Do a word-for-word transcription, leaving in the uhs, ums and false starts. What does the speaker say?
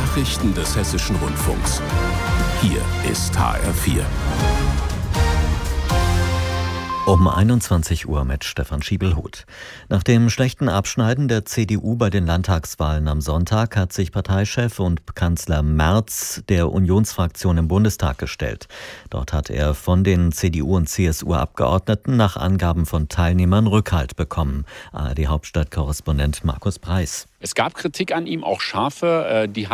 Nachrichten des Hessischen Rundfunks. Hier ist H R vier. Um einundzwanzig Uhr mit Stefan Schiebelhuth. Nach dem schlechten Abschneiden der C D U bei den Landtagswahlen am Sonntag hat sich Parteichef und Kanzler Merz der Unionsfraktion im Bundestag gestellt. Dort hat er von den C D U- und C S U-Abgeordneten nach Angaben von Teilnehmern Rückhalt bekommen. A R D-Hauptstadtkorrespondent Markus Preis. Es gab Kritik an ihm, auch scharfe, die